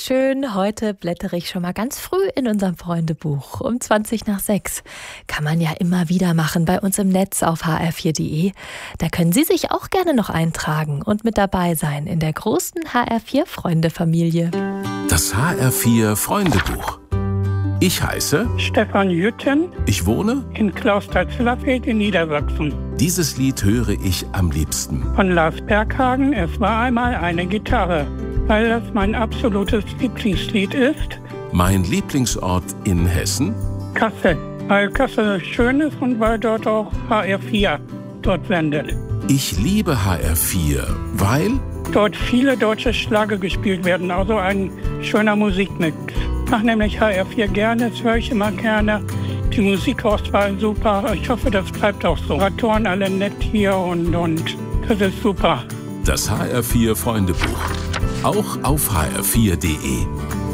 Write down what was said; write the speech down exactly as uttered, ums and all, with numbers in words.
schön. Heute blättere ich schon mal ganz früh in unserem Freundebuch. Um zwanzig nach sechs. Kann man ja immer wieder machen bei uns im Netz auf h r vier punkt d e. Da können Sie sich auch gerne noch eintragen und mit dabei sein in der großen H R vier Freunde-Familie. Das H R vier Freundebuch. Ich heiße Stefan Jütten. Ich wohne in Clausthal-Zellerfeld in Niedersachsen. Dieses Lied höre ich am liebsten. Von Lars Berghagen, Es war einmal eine Gitarre, weil das mein absolutes Lieblingslied ist. Mein Lieblingsort in Hessen? Kassel, weil Kassel schön ist und weil dort auch H R vier dort sendet. Ich liebe H R vier, weil dort viele deutsche Schlager gespielt werden, also ein schöner Musikmix. Ich mache nämlich H R vier gerne, das höre ich immer gerne. Die Musikauswahl super, ich hoffe, das bleibt auch so. Moderatoren alle nett hier und, und das ist super. Das H R vier Freundebuch, auch auf h r vier punkt d e.